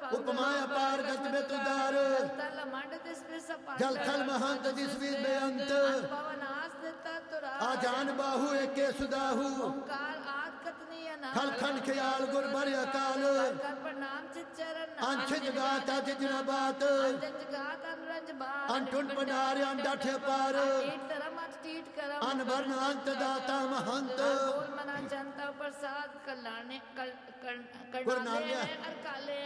उपमा अपार गज में तुदार जल थल महंत जिस भी बेअंत आजान बाहु एके सुदाहु खल खन ख्याल गुर भर अकाल अंश जगात जिन बात अंटुन पनार अंडठ पार अनवर्ण अंत दाता महंत जनता प्रसाद कल्याण गुरु नानक